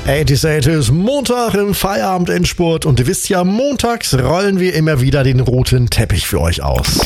80s, Montag im Feierabendendspurt und ihr wisst ja, montags rollen wir immer wieder den roten Teppich für euch aus.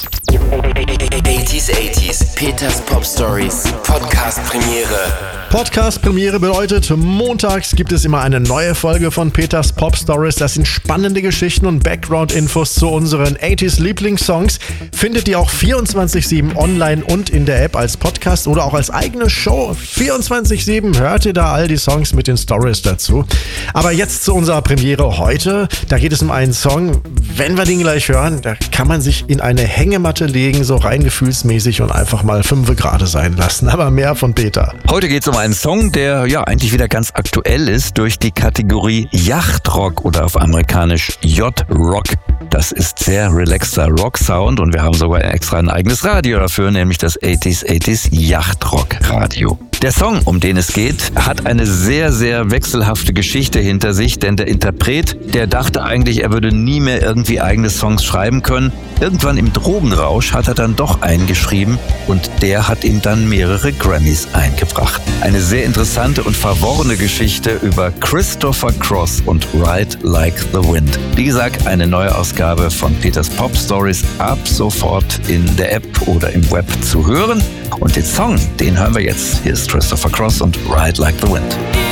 80s, Peters Pop Stories, Podcast-Premiere bedeutet, montags gibt es immer eine neue Folge von Peters Pop Stories. Das sind spannende Geschichten und Background-Infos zu unseren 80s Lieblingssongs. Findet ihr auch 24/7 online und in der App als Podcast oder auch als eigene Show. 24/7 hört ihr da all die Songs mit den Stories dazu. Aber jetzt zu unserer Premiere heute. Da geht es um einen Song, wenn wir den gleich hören, da kann man sich in eine Hängematte legen, so rein gefühlsmäßig und einfach mal 5 Grad sein lassen. Aber mehr von Peter. Heute geht es um einen Song, der ja eigentlich wieder ganz aktuell ist durch die Kategorie Yachtrock oder auf amerikanisch Yacht-Rock. Das ist sehr relaxter Rock-Sound und wir haben sogar extra ein eigenes Radio dafür, nämlich das 80s Yachtrock-Radio. Der Song, um den es geht, hat eine sehr, sehr wechselhafte Geschichte hinter sich, denn der Interpret, der dachte eigentlich, er würde nie mehr irgendwie eigene Songs schreiben können. Irgendwann im Drogenrausch hat er dann doch einen geschrieben und der hat ihm dann mehrere Grammys eingebracht. Eine sehr interessante und verworrene Geschichte über Christopher Cross und Ride Like the Wind. Wie gesagt, eine neue Ausgabe von Peters Pop Stories ab sofort in der App oder im Web zu hören. Und den Song, den hören wir jetzt. Hier ist Christopher Cross und Ride Like the Wind.